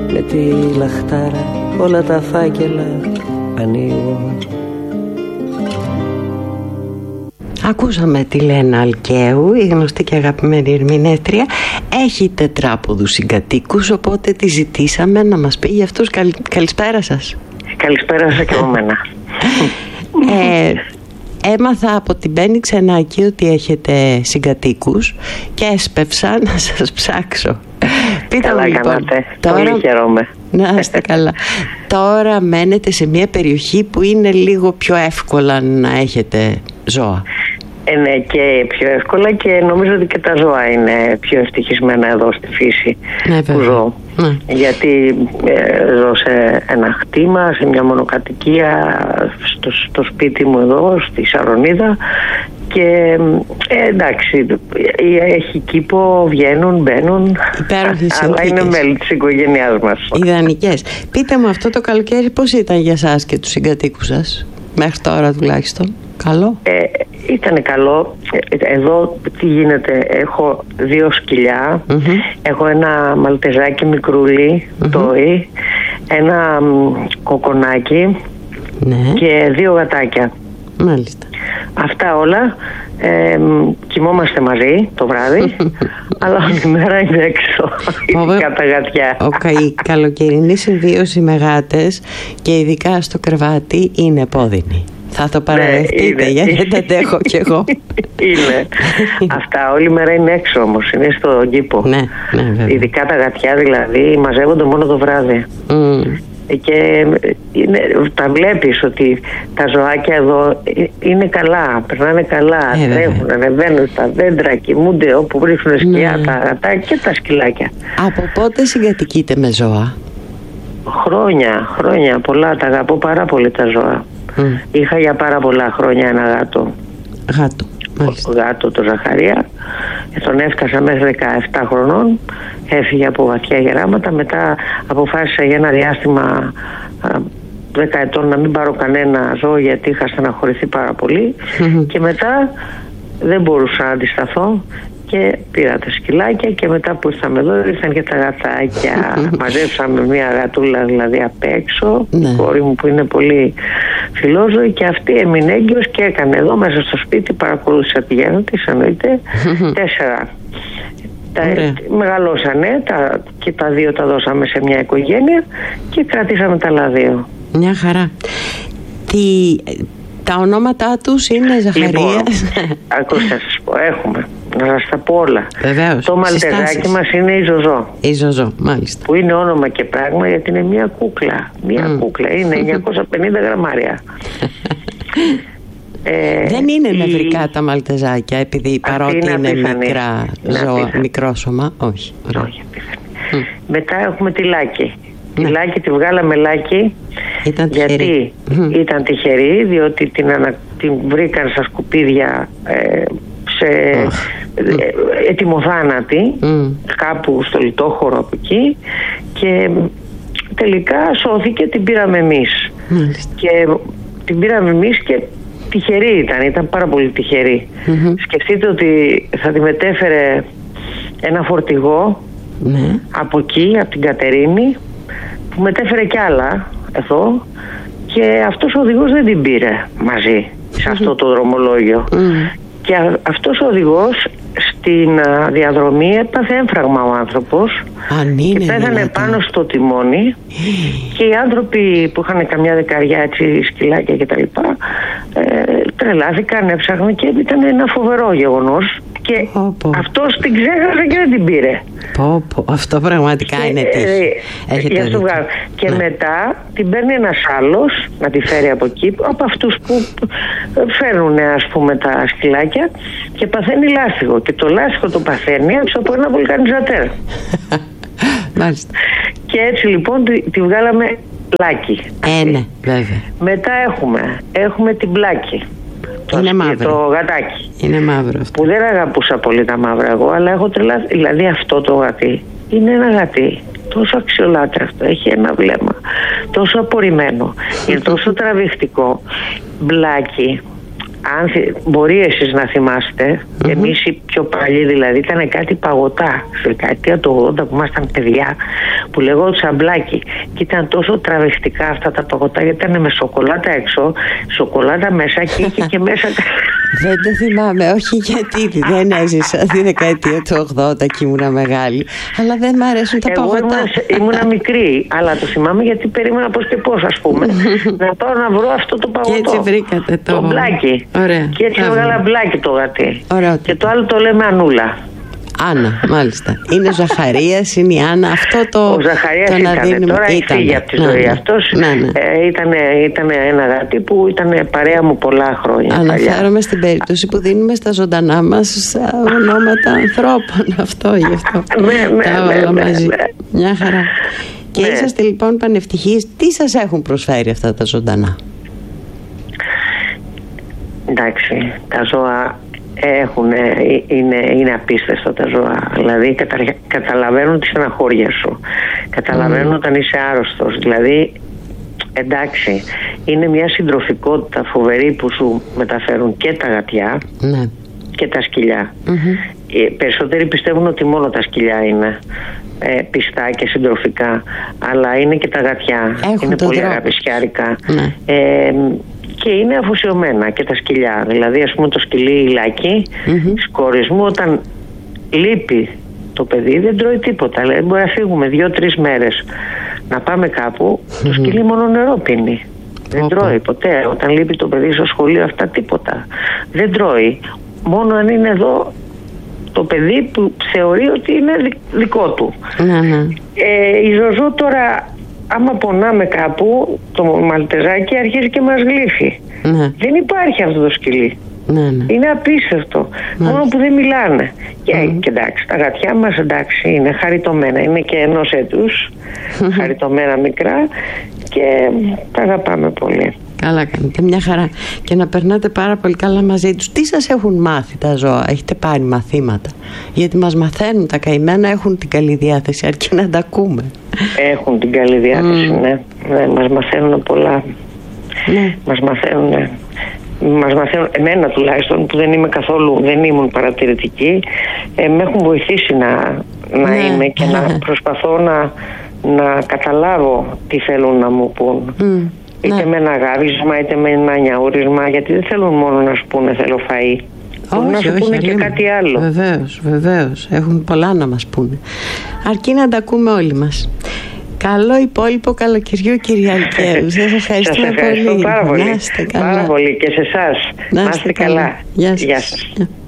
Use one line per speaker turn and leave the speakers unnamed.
με τη λαχτάρα όλα τα φάκελα ανοίγω.
Ακούσαμε τη Λένα Αλκαίου, η γνωστή και αγαπημένη ερμηνεύτρια. Έχει τετράποδους συγκατοίκους, οπότε τη ζητήσαμε να μας πει για αυτούς. Καλησπέρα σας.
Καλησπέρα σας και από μένα.
Έμαθα από την Μπέννη Ξενάκη ότι έχετε συγκατοίκους και έσπευσα να σας ψάξω.
Καλά μου, λοιπόν, κάνατε. Πολύ χαίρομαι.
Να είστε καλά. Τώρα μένετε σε μια περιοχή που είναι λίγο πιο εύκολα να έχετε ζώα.
Ναι, και πιο εύκολα, και νομίζω ότι και τα ζώα είναι πιο ευτυχισμένα εδώ στη φύση που ζω. Γιατί ζω σε ένα χτήμα, σε μια μονοκατοικία, στο σπίτι μου εδώ, στη Σαρονίδα, και εντάξει, έχει κήπο, βγαίνουν, μπαίνουν, αλλά είναι μέλη της οικογένειάς μας.
Ιδανικές. Πείτε μου, αυτό το καλοκαίρι πώς ήταν για σας και τους συγκατοίκους σας, μέχρι τώρα τουλάχιστον? Καλό?
Ήτανε καλό. Εδώ τι γίνεται, έχω 2 σκυλιά, έχω ένα μαλτεζάκι μικρούλι, τόι, ένα κοκονάκι, και 2 γατάκια.
Μάλιστα.
Αυτά όλα. Κοιμόμαστε μαζί το βράδυ, αλλά όλη μέρα είναι έξω. Ειδικά τα γατιά.
Η καλοκαιρινή συμβίωση με γάτες, και ειδικά στο κρεβάτι, είναι επώδυνη. Θα το παραδεχτείτε, γιατί δεν τα αντέχω κι εγώ.
Είναι. Αυτά όλη μέρα είναι έξω όμως, είναι στον κήπο.
Ναι,
ειδικά τα γατιά δηλαδή μαζεύονται μόνο το βράδυ. Και τα βλέπεις ότι τα ζωάκια εδώ είναι καλά, περνάνε καλά, τρέχουν, ανεβαίνουν στα δέντρα, κοιμούνται όπου βρίσκουν σκιά, τα γατάκια και τα σκυλάκια.
Από πότε συγκατοικείτε με ζώα?
Χρόνια πολλά, τα αγαπώ πάρα πολύ τα ζώα. Είχα για πάρα πολλά χρόνια ένα γάτο. Γάτο, το Ζαχαρία. Τον έφτασα μέχρι 17 χρονών. Έφυγε από βαθιά γεράματα. Μετά αποφάσισα για ένα διάστημα 10 ετών να μην πάρω κανένα ζώο, γιατί είχα στεναχωρηθεί πάρα πολύ. Και μετά δεν μπορούσα να αντισταθώ και πήρα τα σκυλάκια, και μετά που ήρθαμε εδώ ήρθαν και τα γατάκια. Μαζέψαμε μια γατούλα δηλαδή απ' έξω, η κόρη μου που είναι πολύ φιλόζωη, και αυτή έμεινε έγκυος και έκανε εδώ μέσα στο σπίτι, παρακολούθησα τη γέννα της, εννοείται, 4. Μεγαλώσανε και τα 2 τα δώσαμε σε μια οικογένεια και κρατήσαμε τα άλλα 2.
Μια χαρά. Τα ονόματά τους είναι Ζαχαρίας?
Λοιπόν, ακούστε να σας πω, έχουμε. Να σας τα πω όλα.
Βεβαίως.
Το μαλτεζάκι μας είναι η Ζωζό.
Η Ζωζό, μάλιστα.
Που είναι όνομα και πράγμα, γιατί είναι μια κούκλα. Κούκλα, είναι 950 γραμμάρια.
Δεν είναι νευρικά τα μαλτεζάκια, επειδή παρότι είναι μικρά ζώα, μικρό σώμα. Όχι.
Μετά έχουμε τη Λάκη. Τη Λάκη τη βγάλαμε Λάκη γιατί ήταν τυχερή, διότι την βρήκαν στα σκουπίδια σε ετοιμοθάνατη, κάπου στο λιτόχωρο από εκεί, και τελικά σώθηκε, την πήραμε εμείς. Και την πήραμε εμείς και τυχερή ήταν πάρα πολύ τυχερή. Σκεφτείτε ότι θα τη μετέφερε ένα φορτηγό από εκεί, από την Κατερίνη, που μετέφερε κι άλλα εδώ, και αυτός ο οδηγός δεν την πήρε μαζί σε αυτό το δρομολόγιο. Και αυτός ο οδηγός στην διαδρομή έπαθε έμφραγμα ο άνθρωπος και πέθανε πάνω στο τιμόνι, και οι άνθρωποι που είχαν καμιά δεκαριά έτσι σκυλάκια και τα λοιπά τρελάθηκαν, έψαχναν, και ήταν ένα φοβερό γεγονός, και αυτός την ξέχασε και δεν την πήρε.
Αυτό πραγματικά είναι τύχη.
Και μετά την παίρνει ένας άλλος να τη φέρει από εκεί, από αυτούς που φέρνουν ας πούμε τα σκυλάκια, και παθαίνει λάστιχο, και το λάστιχο το παθαίνει έξω από ένα βουλκανιζατέρ.
Μάλιστα.
Και έτσι λοιπόν τη βγάλαμε Λάκη.
Ναι, βέβαια.
Μετά έχουμε την Πλάκη.
Είναι μαύρο.
Το γατάκι.
Είναι μαύρο αυτό.
Που δεν αγαπούσα πολύ τα μαύρα εγώ, αλλά έχω τρελαθεί. Δηλαδή αυτό το γατί είναι ένα γατί τόσο αξιολάτρευτο, έχει ένα βλέμμα τόσο απορριμμένο, είναι τόσο τραβηχτικό. Μπλάκι. μπορεί εσείς να θυμάστε, εμείς οι πιο παλιοί δηλαδή, ήταν κάτι παγωτά στη δεκαετία του 80 που ήμασταν παιδιά, που λέγονταν σαμπλάκι, και ήταν τόσο τραβηχτικά αυτά τα παγωτά, γιατί ήταν με σοκολάτα έξω, σοκολάτα μέσα, και είχε και μέσα.
Δεν το θυμάμαι, όχι γιατί δεν έζησα τη δεκαετία του 80 και ήμουνα μεγάλη, αλλά δεν μ' αρέσουν τα παγωτά.
Ήμουνα μικρή, αλλά το θυμάμαι γιατί περίμενα πώς και πώς, ας πούμε, να πάω να βρω αυτό το παγωτό.
Και έτσι βρήκατε
το μπλάκι.
Ωραία.
Και έτσι έβγαλα μπλάκι το γατί.
Ωραία.
Και το άλλο το λέμε Ανούλα.
Άννα, μάλιστα. Είναι ο Ζαχαρίας, είναι η Άννα. Αυτό το.
Ο Ζαχαρίας ήταν. Τώρα έχει φύγει από τη ζωή. Αυτός ήταν ένα γατί που ήταν παρέα μου πολλά χρόνια.
Αναφέρομαι στην περίπτωση που δίνουμε στα ζωντανά μας ονόματα ανθρώπων. Αυτό γι' αυτό. Τα όλα μαζί. Μια χαρά. Και είσαστε λοιπόν πανευτυχείς. Τι σας έχουν προσφέρει αυτά τα ζωντανά?
Εντάξει, τα ζώα είναι απίστευτα τα ζώα. Δηλαδή καταλαβαίνουν τη στεναχώρια σου, καταλαβαίνουν όταν είσαι άρρωστος. Δηλαδή, εντάξει, είναι μια συντροφικότητα φοβερή που σου μεταφέρουν και τα γατιά και τα σκυλιά. Οι περισσότεροι πιστεύουν ότι μόνο τα σκυλιά είναι πιστά και συντροφικά, αλλά είναι και τα γατιά. Είναι πολύ αγαπησιάρικα. Και είναι αφοσιωμένα και τα σκυλιά. Δηλαδή, ας πούμε, το σκυλί Λάκη, της κόρης μου, όταν λείπει το παιδί, δεν τρώει τίποτα. Δηλαδή, μπορεί να φύγουμε 2-3 μέρες να πάμε κάπου, το σκυλί μόνο νερό πίνει. Δεν τρώει ποτέ. Όταν λείπει το παιδί στο σχολείο, αυτά τίποτα. Δεν τρώει. Μόνο αν είναι εδώ το παιδί που θεωρεί ότι είναι δικό του. Η Ζωζό τώρα, άμα πονάμε κάπου, το μαλτεζάκι αρχίζει και μας γλύφει. Δεν υπάρχει αυτό το σκυλί. Είναι απίστευτο. Μόνο που δεν μιλάνε. Και εντάξει, τα γατιά μας, εντάξει, είναι χαριτωμένα. Είναι και ενός έτους χαριτωμένα μικρά και τα αγαπάμε πολύ.
Καλά κάνετε, μια χαρά. Και να περνάτε πάρα πολύ καλά μαζί τους. Τι σας έχουν μάθει τα ζώα? Έχετε πάρει μαθήματα? Γιατί μας μαθαίνουν, τα καημένα έχουν την καλή διάθεση, αρκεί να τα ακούμε. Έχουν
την καλή διάθεση, ναι. Μας μαθαίνουν πολλά. Μας μαθαίνουν. Εμένα τουλάχιστον, που δεν ήμουν παρατηρητική, με έχουν βοηθήσει να είμαι και να προσπαθώ να καταλάβω τι θέλουν να μου πούν. Είτε με ένα γάβισμα, είτε με ένα νιαούρισμα, γιατί δεν θέλουν μόνο να σου πούνε θέλω φαΐ.
Όχι,
να σου πούνε και κάτι άλλο.
Βεβαίως, έχουν πολλά να μας πούνε. Αρκεί να τα ακούμε όλοι μας. Καλό υπόλοιπο καλοκαιριού, κυρία Αλκαίου. Σας ευχαριστούμε πολύ.
Πάρα πολύ. Πάρα πολύ και σε εσάς.
Να είστε καλά. Γεια σας.